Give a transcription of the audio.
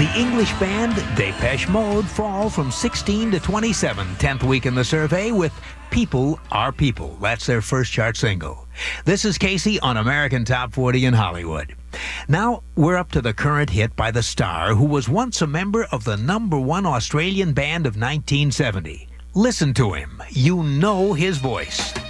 The English band Depeche Mode fall from 16 to 27, 10th week in the survey with People Are People. That's their first chart single. This is Casey on American Top 40 in Hollywood. Now we're up to the current hit by the star who was once a member of the #1 Australian band of 1970. Listen to him. You know his voice.